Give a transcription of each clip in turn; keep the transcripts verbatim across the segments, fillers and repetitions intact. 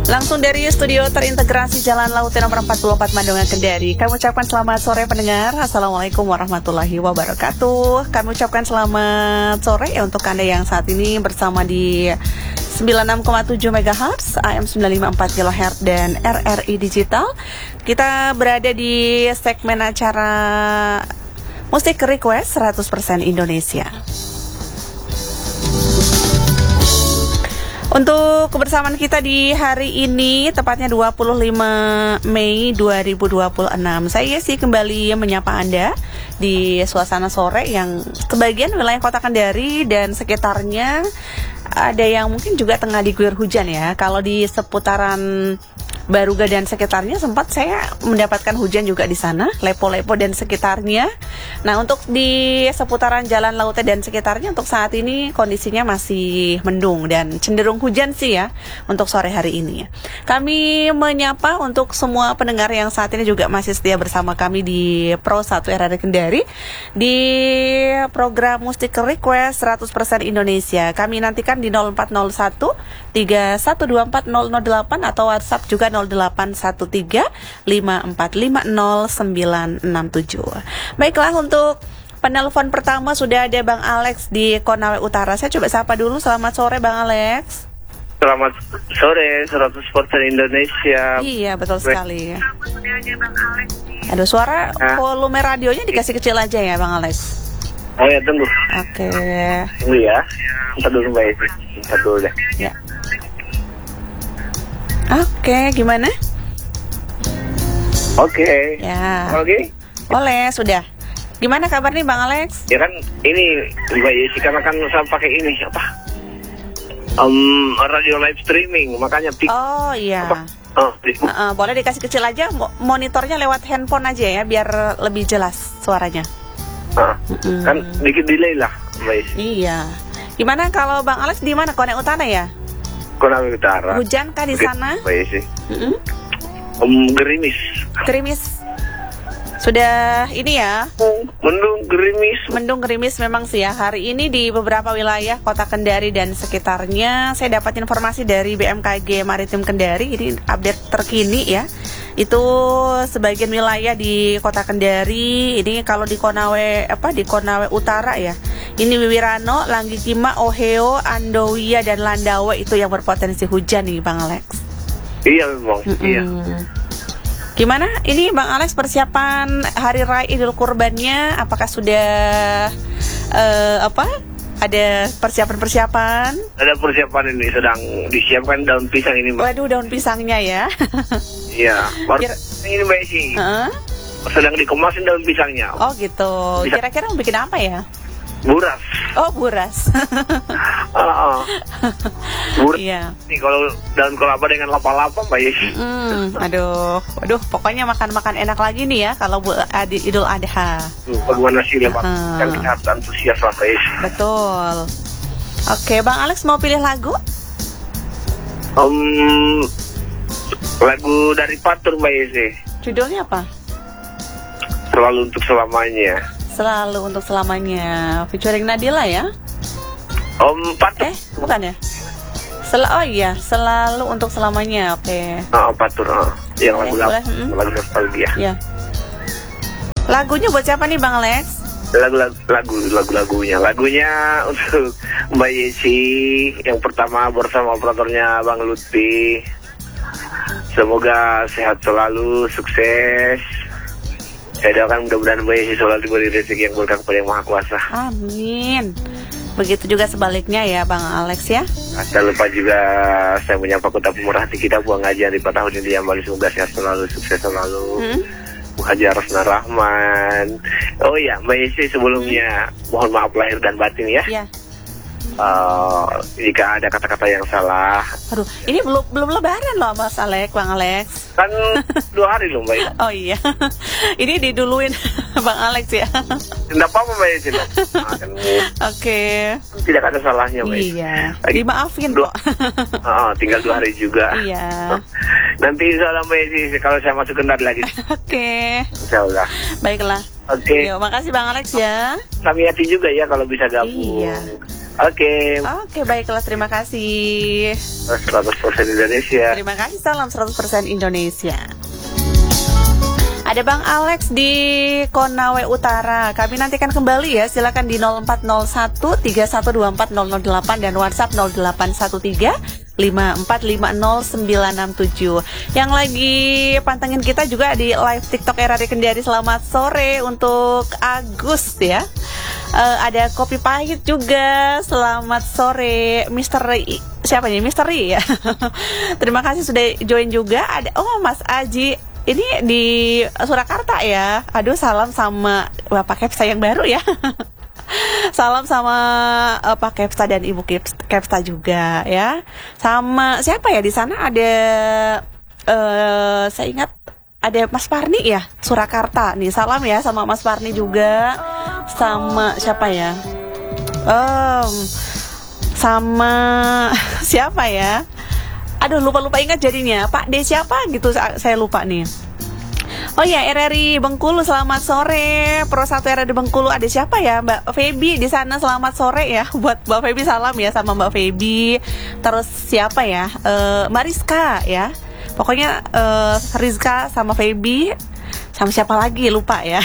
Langsung dari studio terintegrasi Jalan Laut nomor empat puluh empat Mandungan Kendari, kami ucapkan selamat sore pendengar. Assalamualaikum warahmatullahi wabarakatuh. Kami ucapkan selamat sore ya untuk Anda yang saat ini bersama di sembilan puluh enam koma tujuh megahertz, A M sembilan lima empat kilohertz dan R R I Digital. Kita berada di segmen acara Musik Request seratus persen Indonesia. Untuk kebersamaan kita di hari ini, tepatnya dua puluh lima Mei dua ribu dua puluh enam, saya sih kembali menyapa Anda di suasana sore yang sebagian wilayah Kota Kendari dan sekitarnya ada yang mungkin juga tengah diguyur hujan ya. Kalau di seputaran Baruga dan sekitarnya sempat saya mendapatkan hujan juga di sana, Lepo-Lepo dan sekitarnya. Nah, untuk di seputaran Jalan Laute dan sekitarnya untuk saat ini kondisinya masih mendung dan cenderung hujan sih ya untuk sore hari ini. Kami menyapa untuk semua pendengar yang saat ini juga masih setia bersama kami di Pro satu R R I Kendari di program Musik Request seratus persen Indonesia. Kami nantikan di nol empat nol satu tiga satu dua empat nol nol delapan atau WhatsApp juga nol delapan satu tiga lima empat lima nol sembilan enam tujuh. Baiklah, untuk penelpon pertama sudah ada Bang Alex di Konawe Utara. Saya coba sapa dulu. Selamat sore Bang Alex. Selamat sore seratus persen Indonesia. Iya, betul sekali. Aduh, suara Hah? volume radionya dikasih kecil aja ya Bang Alex. Oh ya, tunggu. Oke. Tunggu ya. Entar dulu Mbak Isi. Entar dulu deh. Ya. Oke, gimana? Oke. Ya. Oke. Boleh, sudah. Gimana kabar nih Bang Alex? Ya kan ini Mbak Yesi, karena kan saya pakai ini apa? Um, radio live streaming, makanya pik. Oh iya. Apa? Oh, uh, uh, boleh dikasih kecil aja, monitornya lewat handphone aja ya, biar lebih jelas suaranya. Uh, mm-hmm. Kan dikit delay lah Mbak Yesi. Iya. Gimana kalau Bang Alex di mana? Konawe Utara ya? Konawe Utara. Hujan kah di sana? Mbak Yesi. Mm-hmm. Um, gerimis. Gerimis. Sudah ini ya. Mendung gerimis. Mendung gerimis memang sih ya. Hari ini di beberapa wilayah Kota Kendari dan sekitarnya saya dapat informasi dari B M K G Maritim Kendari. Ini update terkini ya. Itu sebagian wilayah di Kota Kendari. Ini kalau di Konawe apa di Konawe Utara ya. Ini Wiwirano, Langgikima, Oheo, Andowia dan Landawe itu yang berpotensi hujan nih Bang Alex. Iya memang. Mm-mm. Iya. Gimana ini Bang Alex persiapan Hari Raya Idul Kurbannya? Apakah sudah uh, apa? Ada persiapan-persiapan? Ada persiapan ini, sedang disiapkan daun pisang ini Mbak. Waduh, daun pisangnya ya. Iya. Baru Kira- ini Mbak Isi. Uh-huh. Sedang dikemasin daun pisangnya. Oh gitu. Bisa. Kira-kira mau bikin apa ya? Buras. Oh, buras. uh, uh. Buras. Iya. Nih kalau daun kelapa dengan lapa-lapa Mbak Yesi. Mm, aduh, waduh, pokoknya makan-makan enak lagi nih ya kalau bu- adi, Idul Adha. Hmm, bagaimana sih lemak Uh-huh. yang kita harus antusias lah Mbak Yesi. Betul. Oke, Bang Alex mau pilih lagu? Um, lagu dari Patur Mbak Yesi. Judulnya apa? Selalu untuk selamanya. Selalu untuk selamanya, featuring Nadila ya? Om Patur. Eh, bukan ya? Sel- oh iya, selalu untuk selamanya, oke. Okay. Ah, Patur, ah. Yang Boleh, lagu boleh, hmm. lagu nostalgia. Ya. Lagunya buat siapa nih Bang Alex? Lagu-lagu lagu lagu-lagunya. Lagunya untuk Mbak Yesi yang pertama bersama operatornya Bang Lutfi. Semoga sehat selalu, sukses. Saya doakan mudah-mudahan Mbak Yesi selalu diberi rezeki yang berkah kepada Yang Maha Kuasa. Amin. Begitu juga sebaliknya ya Bang Alex ya. Tak lupa juga saya menyapa kota pemerhati kita Buang Haji Arifah tahun ini yang semoga sehat selalu, sukses selalu. Hmm? Bu Haji Rosna Rahman. Oh iya Mbak Yesi sebelumnya hmm. mohon maaf lahir dan batin ya. Iya. Uh, jika ada kata-kata yang salah. Aduh, ini belum belum lebaran loh Mas Alex, Bang Alex. Kan dua hari loh Mbak. Oh iya. Ini diduluin Bang Alex ya. Tidak apa-apa Mbak Yesi. Nah, kan, Oke. Okay. Tidak ada salahnya Mbak. Iya. Dimaafin kok. uh, tinggal dua hari juga. Iya. Nanti insya Allah Mbak Yesi kalau saya masuk kendari lagi. Oke. Okay. Insya Allah. Baiklah. Oke. Okay. Makasih Bang Alex ya. Kami hati juga ya kalau bisa gabung. Iya. Oke. Oke, baiklah, terima kasih. seratus persen Indonesia. Terima kasih, salam seratus persen Indonesia. Ada Bang Alex di Konawe Utara. Kami nantikan kembali ya. Silakan di nol empat nol satu tiga satu dua empat nol nol delapan dan WhatsApp nol delapan satu tiga lima empat lima nol sembilan enam tujuh. Yang lagi pantengin kita juga di live TikTok R R I Kendari. Selamat sore untuk Agus ya. Uh, ada Kopi Pahit juga. Selamat sore Misteri. Siapa nih? Misteri ya. Terima kasih sudah join juga. Ada oh Mas Aji. Ini di Surakarta ya. Aduh, salam sama Bapak Kepsta yang baru ya. Salam sama uh, Pak Kepsta dan Ibu Kepsta juga ya. Sama siapa ya di sana ada uh, saya ingat ada Mas Parni ya, Surakarta nih. Salam ya sama Mas Parni juga. Sama siapa ya? Um, sama siapa ya? Aduh, lupa-lupa ingat jadinya. Pak D siapa gitu, saya lupa nih. Oh ya, R R I Bengkulu, selamat sore. Pro satu R R I Bengkulu, ada siapa ya? Mbak Feby di sana, selamat sore ya. Buat Mbak Feby salam ya sama Mbak Feby. Terus siapa ya? Uh, Mariska ya. Pokoknya uh, Rizka sama Feby. Sama siapa lagi, lupa ya.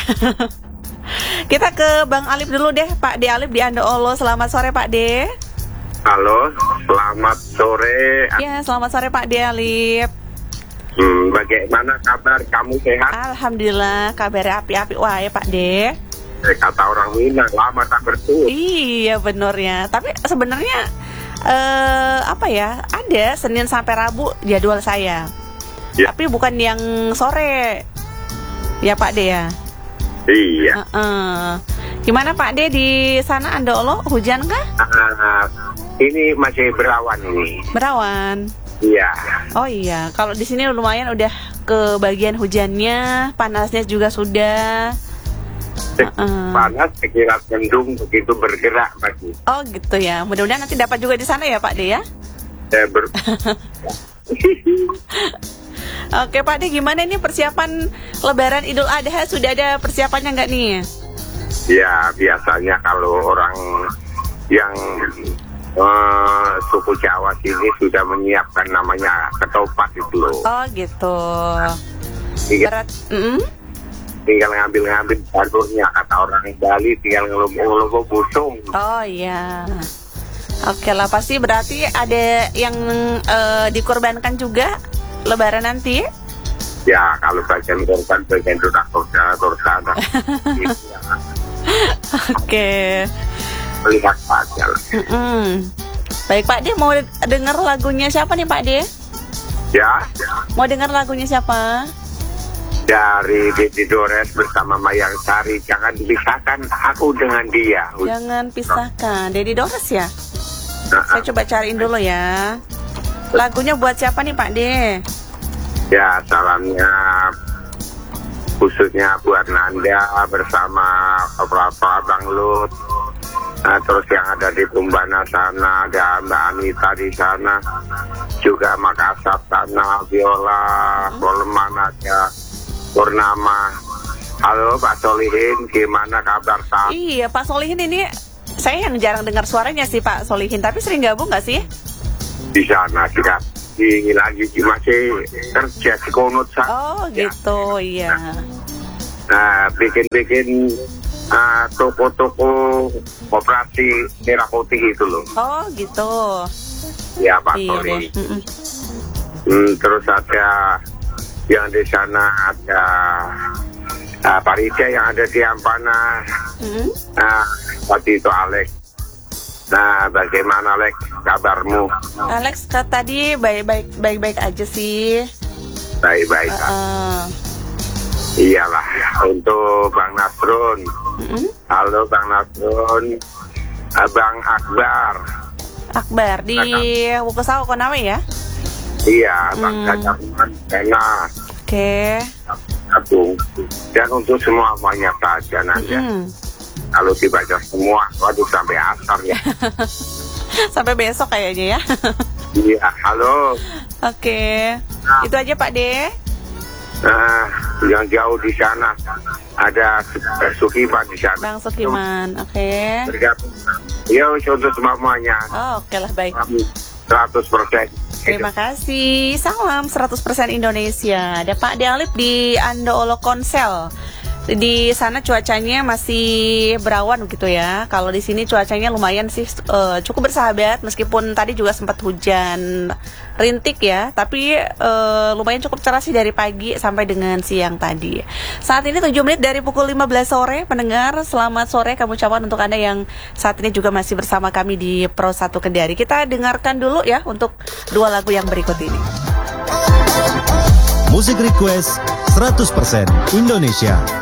Kita ke Bang Alip dulu deh, Pak D Alip di Andoolo. Selamat sore Pak D. Halo, selamat sore. Ya, selamat sore Pak D Alip. Hmm, bagaimana kabar kamu, sehat? Alhamdulillah, kabarnya api-api wah ya Pak D. Eh, kata orang Minang, lama tak bertemu. Iya bener ya. Tapi sebenarnya eh, apa ya? Ada Senin sampai Rabu jadwal saya. Ya. Tapi bukan yang sore. Ya Pak D ya. Iya. Uh-uh. Gimana Pak D di sana Andoolo, hujan kah? Uh, ini masih berawan ini. Berawan. Iya. Oh iya, kalau di sini lumayan udah ke bagian hujannya, panasnya juga sudah. Uh-uh. Panas, sekilas mendung begitu bergerak pasti. Oh gitu ya. Mudah-mudahan nanti dapat juga di sana ya Pak D ya. Saya ber. Oke Pak D, gimana nih persiapan Lebaran Idul Adha? Sudah ada persiapannya nggak nih? Ya biasanya kalau orang yang uh, suku Jawa sini sudah menyiapkan namanya ketupat itu loh. Oh gitu. Tinggal, Berat. Mm-hmm. tinggal ngambil-ngambil jalurnya, kata orang Bali tinggal ngelobo-ngelobo busung. Oh iya. Oke lah, pasti berarti ada yang uh, dikorbankan juga Lebaran nanti. Ya kalau bagian korban bagian dosa dosa dosa. Oke. Lihat saja. Mm-mm. Baik Pak D, mau dengar lagunya siapa nih Pak D? Ya. Mau dengar lagunya siapa? Dari Deddy Dores bersama Mayang Sari, jangan dipisahkan aku dengan dia. Jangan pisahkan. Deddy Dores ya? Nah, saya coba cariin dulu ya. Lagunya buat siapa nih Pak D? Ya salamnya khususnya buat Nanda bersama beberapa Bang Lut. Nah, terus yang ada di Tumbana sana, ada Mbak Anita di sana, juga Makassar sana, Viola, Coleman ada, Purnama. Halo Pak Solihin, gimana kabar Pak? Iya Pak Solihin ini saya yang jarang dengar suaranya sih Pak Solihin, tapi sering gabung nggak sih? Di sana juga di lagi masih kerja di Konut sana. Oh gitu, iya. Nah, bikin-bikin uh, toko-toko operasi merah putih itu loh. Oh gitu. Ya Pak Iya Tori. deh. Mm-mm. Hmm, terus ada yang di sana ada uh, Pak Rija yang ada di Ampana. Mm-hmm. Nah, tadi itu Alex. Nah, bagaimana Alex kabarmu? Alex tadi baik-baik baik-baik aja sih. Baik-baik. Uh-uh. Iyalah, untuk Bang Nasrun. Mm-hmm. Halo Bang Nasrun. Abang Akbar. Akbar di Wukesau Konawe ya? Iya, Bang Hmm. Kacaman Sena. Oke. Agung. Dan untuk semua semuanya saja nanti. Mm-hmm. Kalau dibaca semua, waduh sampai asar ya. Sampai besok kayaknya ya. Iya, halo. Oke. Itu aja Pak D. Nah, yang jauh di sana ada Sukiman di sana. Bang Sukiman, oke. Okay. Bergabung. Ya, untuk semuanya. Oh, oke okay lah, baik. seratus persen. Terima kasih. Salam seratus persen Indonesia. Ada Pak Dalip di Andoolo Konsel. Di sana cuacanya masih berawan gitu ya. Kalau di sini cuacanya lumayan sih uh, cukup bersahabat meskipun tadi juga sempat hujan rintik ya, tapi uh, lumayan cukup cerah sih dari pagi sampai dengan siang tadi. Saat ini tujuh menit dari pukul lima belas sore. Pendengar, selamat sore kami ucapkan untuk Anda yang saat ini juga masih bersama kami di Pro satu Kendari. Kita dengarkan dulu ya untuk dua lagu yang berikut ini. Musik Request seratus persen Indonesia.